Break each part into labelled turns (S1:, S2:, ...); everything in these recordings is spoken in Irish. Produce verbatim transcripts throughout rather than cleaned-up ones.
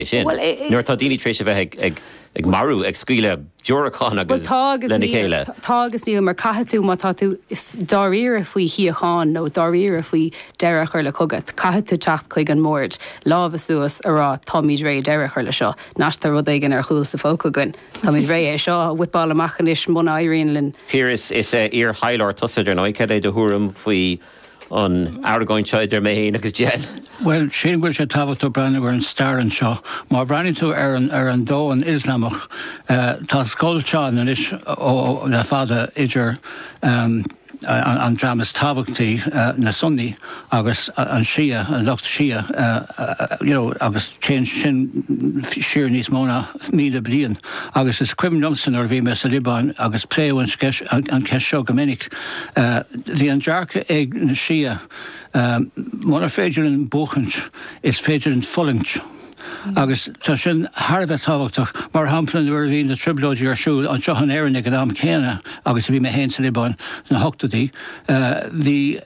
S1: sin. Nuair tá daoine tréis a bheith ag ag marú ag scuile deorachán agus lena chéile.
S2: Tágus níl mar caitheú má tá tú dáíir a faoi chiaáin nó dáíir a faoi deire chuir le cogad. Caitheú techt chuig an mórt lábhas suas ará táid ré deire chuir le seo. Násta rud éigen ar chuúil sa fócagan. Táid ré é seo whipáil amachchan is mna éiríonn linn.
S1: Here is is ar heileir tuidir nó cé é do thuúm faoi an Aragon side ar mé agus Jen.
S3: Well, sé bhfuil sé táhachtú brenne ar an staran seo, má bhreann tú ar an ar an dó an Islamach, tá scoilteáin an is ó na fada idir um, an, an dramas tábhachtaí uh, na sunní agus uh, an Shia, an lucht Shia, uh, uh, you know, agus cén sin siar níos móna míle bliain. Agus is cuim lumsan ar bhí me sa Libán agus préú an, an ceis seo go minic. Uh, Bhí an dearcha ag na Shia, um, mar féidir an bóchant is féidir an fullint. Agus tá sin Harbheith táhachtach mar hamplan uair bhí na triblóidí ar siúil an seochan éireann ag an am céine agus bhí me héin sa Libán na hochtadaí. Bhí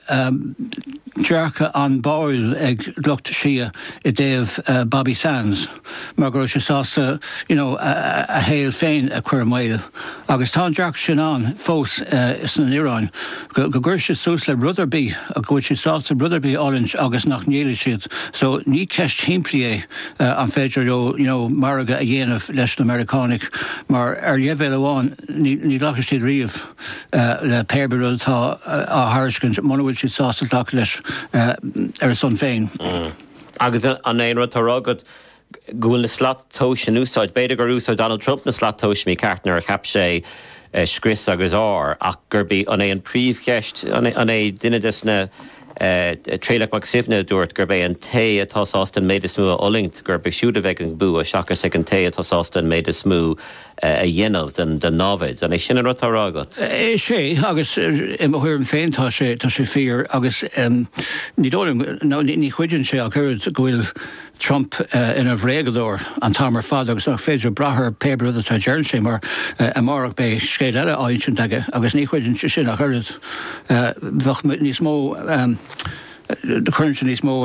S3: dearcha an báil ag lucht Shia i déobh uh, Bobby Sands, mar go sé sásta, you know, a, a héil féin a chuir mail. Agus tá dearcha sin an fós uh, is an Iráin. Go gur sé sús le Rutherby, a go sé sásta Rutherby Orange agus nach níile siad. So ní ceist timplí é uh, an féidir ó, you know, marga a dhéanamh leis an Americánic, mar ar dhéhhéil amháin ní, ní lachas siad riamh uh, le péirbirúil tá uh, a thairiscint, mana bhfuil siad sásta lach leis Uh, ar son féin.
S1: Mm. Agus an éon rud tarrágad gúil na slatóis an úsáid, beidir gur úsáid Donald Trump na slatóis mí ceartnar a cheap sé uh, scris agus ár, ach gur bí an é an príomhcheist, an é duine na uh, tréileach mag sifne dúirt gur bé an té atá sásta méid is smú a olingt, gur be siúda bheith an bú a seachas ag an té atá sásta méid is smú a dhéanamh den den návid, an é sin an rud tarrágad.
S3: É sé, agus i mthúir an féin tá sé tá sé fíor, agus ní dólam ní chuidann sé a chuid gohfuil Trump uh, in a bhréagadóir an támar fad agus nach féidir brathir pébrúd atá dearn sé mar uh, a marach bé scéad eile áintsin aige, agus ní chuidann sé sin a chuid uh, bheith níos mó um, the current níos mó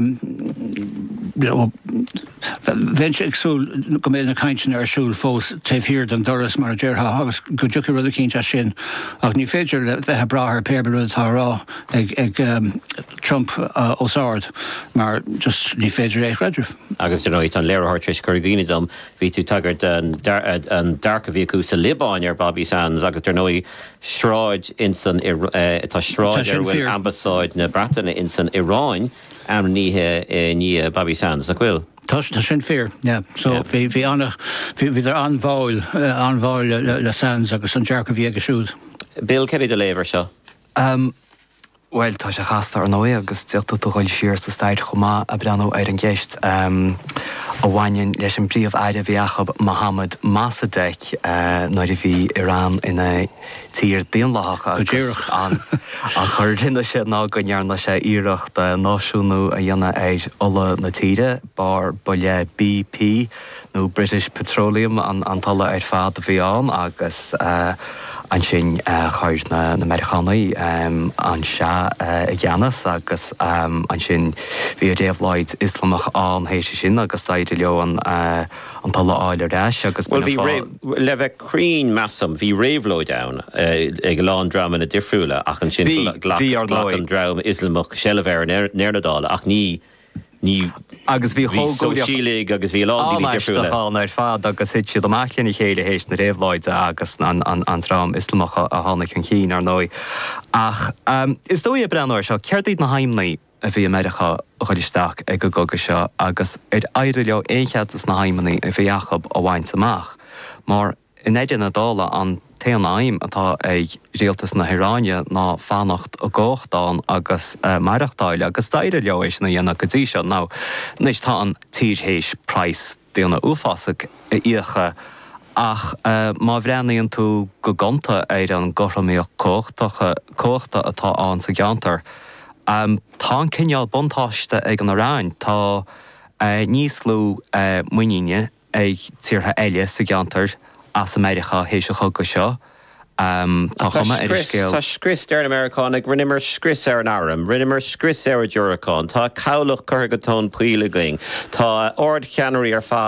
S3: bhaint agsúil go mé na caintin ar siúil fós taobh hir den doras mar a deartha agus go dtiúcha rud a cínte sin ach ní féidir le bheithe brathir péirbh atá rá ag, ag um, Trump uh, ósáard mar just ní féidir éich reidirh.
S1: Agus du nóid an léirthir tris chuirgíine dom bhí tú tagart an darcha bhíú sa Libáin ar Bobby Sands agus du nóid sráid in san tá sráid ar bhfuil ambasáid na Breataine in san Iráin am níthe ní Bobby Sands na bhfuil.
S3: Tá sin fér, yeah. So bhí bhí anna bhí ar anmháil anmháil le Sands agus an dearcha bhí ag siúd.
S1: Bill, céir de léibhar seo?
S4: Um, Well, tá sé chastar an óé agus tíochtú túáil siir sa staid chumá a breanú ar an gceist um, a bhhainn leis an príomh aire bhíachab Mohammed Mossadegh uh, nuair a bhí Irán ina tír déonlacha agus an a chuir duine sé ná go nearna sé íireacht de náisiúnú a dhéanana éid ola na tíre bar boile B P nó British Petroleum an an talla ar fad a bhí an agus uh, an sin uh, chuir na, na Americanaí um, an se uh, i gceannas agus um, an sin bhí a déobhlaid Islamach an hééis sin agus táidir leo an uh, an talla áilir reis agus
S1: well, bhí le bheith crín massam bhí réhló down uh, ag lán drama na difriúla ach an sin glach an dram Islamach sellbhéir nearnadála ach ní ní
S4: agus bhí
S1: síle agus bhí lá
S4: ar fád agus hit siad amachchan i chéile hééis na réomhláide agus an an rám Islamacha a tháinig an cín ar nói. Ach um, is dó a breanir seo ceirtaid na haimnaí a bhí America a chuisteach ag go goga seo agus ar éire leo écheantas na haimnaí a bhí achab a bhaint amach. Mar in éidir na dála an téan aim atá ag rialtas na Hiráine ná fannacht a gáchtáin agus uh, marachtáile agus daire leéis na dhéanana go dtí seo. Ná níos tá an tíorthééis price déanana uafasach i íocha ach uh, má bhreanaíonn tú go ganta ar an goramíoch cóchtacha cóchta atá an sa gceantar. Um, tá cineál buntáiste ag an aráin tá uh, níos lú uh, muíine ag tíortha eile sa gceantar as America hééis a chug go seo Tá chuma ar scéal.
S1: Tá scris ar an Americanánig rinimmer scris ar an áram, rinimmer scris ar a Dúracán, tá cowlach chur go tón puile going, tá ord cheanirí ar fá